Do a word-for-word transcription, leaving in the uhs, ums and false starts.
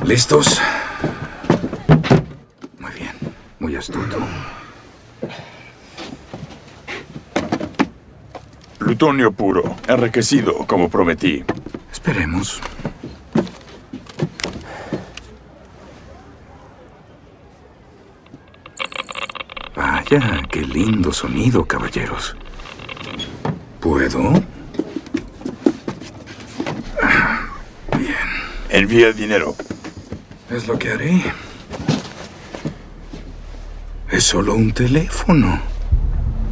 ¿Listos? Muy bien, muy astuto. Plutonio puro, enriquecido, como prometí. Esperemos. Vaya, qué lindo sonido, caballeros. ¿Puedo? Bien. Envía el dinero. Es lo que haré. Es solo un teléfono.